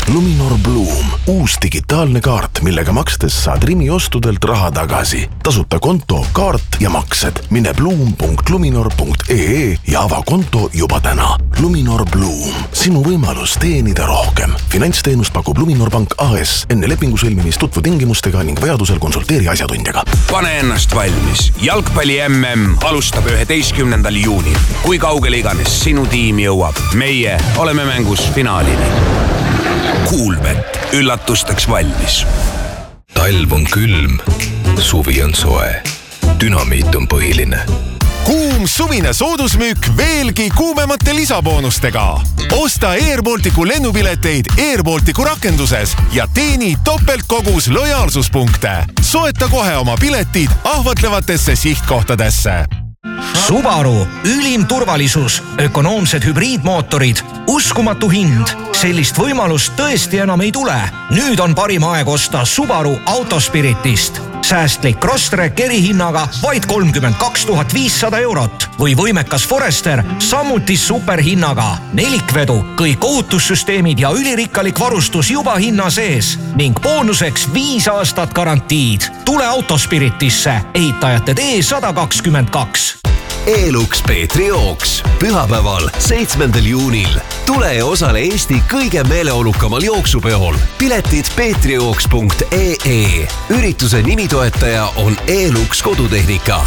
Luminor Bloom, uus digitaalne kaart, millega makstes saad Rimi ostudelt raha tagasi. Tasuta konto, kaart ja maksed. Mine bloom.luminor.ee ja ava konto juba täna. Luminor Bloom, sinu võimalus teenida rohkem. Finantsteenust pakub Luminor Pank AS. Enne lepingu sõlmimist tutvu tingimustega ning vajadusel konsulteeri asjatundjaga. Pane ennast valmis. Jalgpalli MM alustab 11. juunil. Kui kaugele iganes sinu tiim jõuab, meie oleme mängus finaalini. Kuulbet, üllatusteks valmis. Talv on külm, suvi on soe. Dünamiit on põhiline. Kuum suvine soodusmüük veelgi kuumemate lisaboonustega. Osta Air Balticu lennupileteid Air Balticu rakenduses ja teeni topeltkogus lojaalsuspunkte. Soeta kohe oma piletid ahvatlevatesse sihtkohtadesse. Subaru, ülim turvalisus, ökonoomsed hübriidmootorid, uskumatu hind. Sellist võimalust tõesti enam ei tule. Nüüd on parim aeg osta Subaru Autospiritist. Säästlik Crosstrek erihinnaga vaid 32 500 eurot või võimekas Forester samuti superhinnaga. Nelikvedu, kõik ohutussüsteemid ja ülirikkalik varustus juba hinna sees ning boonuseks 5 aastat garantiid. Tule Autospiritisse, ehitajate tee 122. Elux Peetri jooks pühapäeval 7. juunil. Tule ja osale Eesti kõige meeleolukamal jooksupeol. Piletid peetrijooks.ee. Ürituse nimitoetaja on Elux kodutehnika.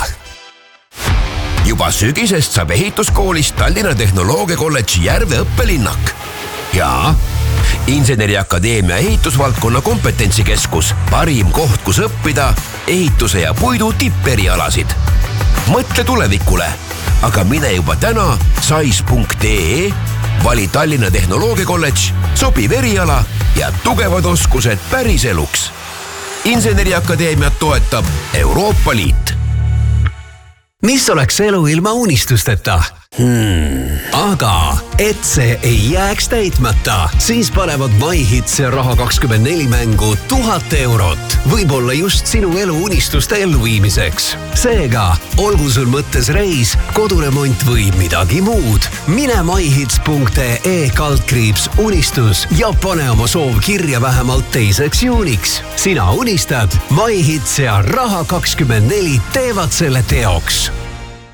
Juba sügisest saab ehituskoolist Tallinna Tehnoloogiakolledži Järve õppelinnak. Ja Inseneriakadeemia ehitusvaldkonna kompetentsikeskus. Parim koht, kus õppida ehituse ja puidu tipperialasid. Mõtle tulevikule, aga mine juba täna sais.ee, vali Tallinna Tehnoloogiakolledž, sobiv eriala ja tugevad oskused päris eluks. Inseneriakadeemiat toetab Euroopa Liit. Mis oleks elu ilma unistusteta? Aga et see ei jääks täitmata, siis panevad MyHits ja Raha24 mängu 1000 eurot. Võib-olla just sinu elu unistuste elluviimiseks. Seega, olgu sul mõttes reis, koduremont või midagi muud. Mine myhits.ee/unistus ja pane oma soov kirja vähemalt 2. juuniks. Sina unistad, MyHits ja Raha24 teevad selle teoks.